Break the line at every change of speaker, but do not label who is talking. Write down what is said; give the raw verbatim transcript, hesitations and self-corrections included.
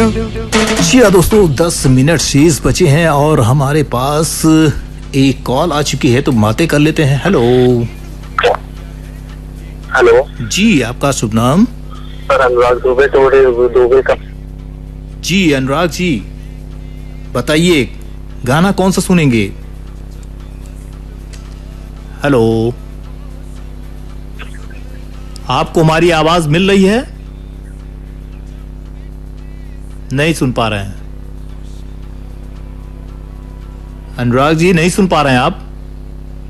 जी हाँ दोस्तों, दस मिनट शेष बचे हैं और हमारे पास एक कॉल आ चुकी है, तो बातें कर लेते हैं। हेलो
हेलो
जी, आपका शुभ नाम?
सर अनुराग दुबे दुबे का।
जी अनुराग जी, बताइए गाना कौन सा सुनेंगे? हेलो, आपको हमारी आवाज मिल रही है? नहीं सुन पा रहे हैं अनुराग जी, नहीं सुन पा रहे हैं आप?